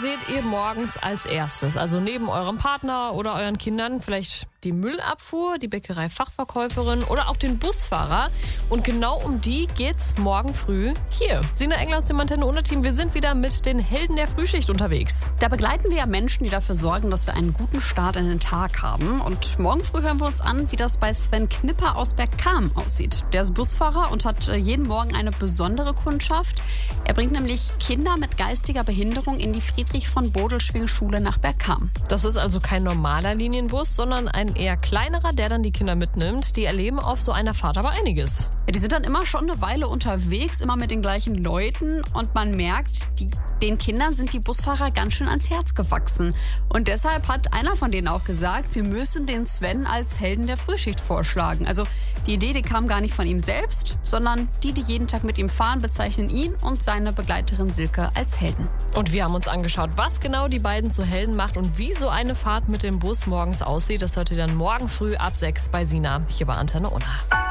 seht ihr morgens als erstes? Also neben eurem Partner oder euren Kindern vielleicht die Müllabfuhr, die Bäckerei-Fachverkäuferin oder auch den Busfahrer. Und genau um die geht's morgen früh hier. Sina Engler aus dem Antenne-Ohne-Team, wir sind wieder mit den Helden der Frühschicht unterwegs. Da begleiten wir ja Menschen, die dafür sorgen, dass wir einen guten Start in den Tag haben. Und morgen früh hören wir uns an, wie das bei Sven Knipper aus Bergkamen aussieht. Der ist Busfahrer und hat jeden Morgen eine besondere Kundschaft. Er bringt nämlich Kinder mit geistiger Behinderung in die Friedrich-von-Bodelschwingh-Schule nach Bergkamen. Das ist also kein normaler Linienbus, sondern ein eher kleinerer, der dann die Kinder mitnimmt. Die erleben auf so einer Fahrt aber einiges. Ja, die sind dann immer schon eine Weile unterwegs, immer mit den gleichen Leuten. Und man merkt, den Kindern sind die Busfahrer ganz schön ans Herz gewachsen. Und deshalb hat einer von denen auch gesagt, wir müssen den Sven als Helden der Frühschicht vorschlagen. Also die Idee, die kam gar nicht von ihm selbst, sondern die jeden Tag mit ihm fahren, bezeichnen ihn und seine Begleiterin Silke als Helden. Und wir haben uns angeschaut, was genau die beiden zu Helden macht und wie so eine Fahrt mit dem Bus morgens aussieht. Das hört ihr dann morgen früh ab 6 bei Sina hier bei Antenne Ohne.